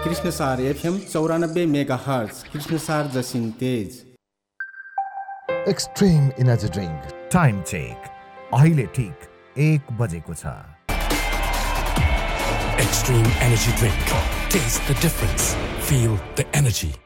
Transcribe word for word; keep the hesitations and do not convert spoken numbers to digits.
Krishnasar FM चौरानब्बे mega hertz, Krishnasar जसिन तेज। Extreme energy drink time check अहिले ठीक एक बजेको छ। Extreme energy drink. Taste the difference. Feel the energy.